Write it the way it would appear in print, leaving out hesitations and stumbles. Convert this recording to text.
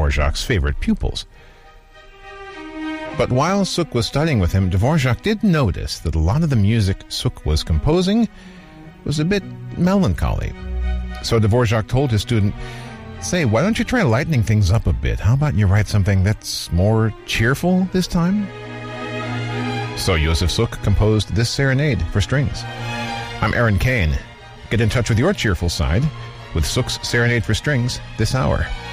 Dvorak's favorite pupils. But while Suk was studying with him, Dvorak did notice that a lot of the music Suk was composing was a bit melancholy. So Dvorak told his student, "Say, why don't you try lightening things up a bit? How about you write something that's more cheerful this time?" So Josef Suk composed this serenade for strings. I'm Aaron Kane. Get in touch with your cheerful side with Suk's Serenade for Strings this hour.